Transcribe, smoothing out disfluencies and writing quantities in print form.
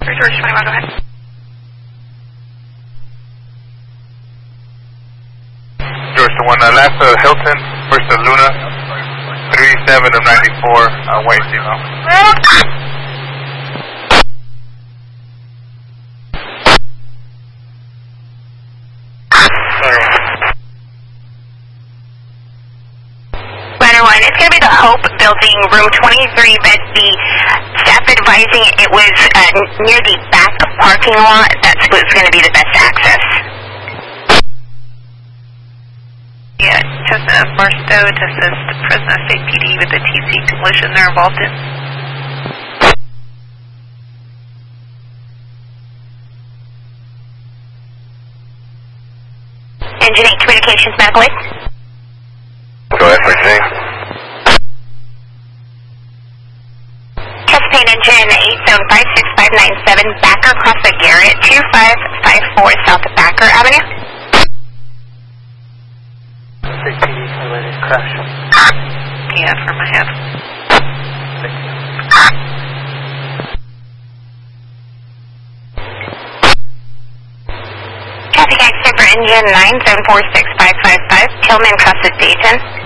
George 21, go ahead. George 1, last Hilton, first Luna, 37 of 94, white female. Ladder 1, it's going to be the Hope Building, room 23, bed B. Staff advising it was near the back parking lot. That's what's going to be the best access. Yeah, Cessna Barstow to assist Fresno State PD with the TC collision they're involved in. Engine 8 communications, medical aid. Go ahead, Virginia. Chesapeake engine 8756597, Backer across the Garrett, 2554 South Backer Avenue. State PD highlighted crash. Yeah, from my head. Traffic accident for engine 9746555, Tillman crosses Dayton.